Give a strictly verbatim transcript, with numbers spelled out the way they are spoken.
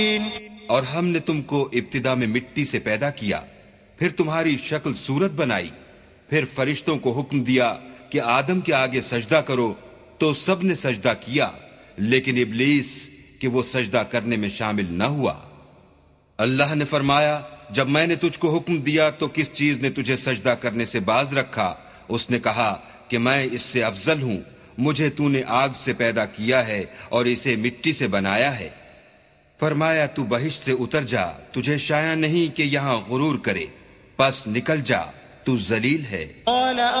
और हमने तुमको इब्तिदा में मिट्टी से पैदा किया, फिर तुम्हारी शक्ल सूरत बनाई, फिर फरिश्तों को हुक्म दिया कि आदम के आगे सजदा करो, तो सब ने सजदा किया, लेकिन इब्लीस कि वो सजदा करने में शामिल न हुआ। अल्लाह ने फरमाया, जब मैंने तुझको हुक्म दिया तो किस चीज ने तुझे सजदा करने से बाज रखा? उसने कहा कि मैं इससे अफजल हूं, मुझे तूने आग से पैदा किया है और इसे मिट्टी से बनाया है। फरमाया, तू बहिश्त से उतर जा, तुझे शाया नहीं कि यहां गुरूर करे, बस निकल जा, तू जलील है।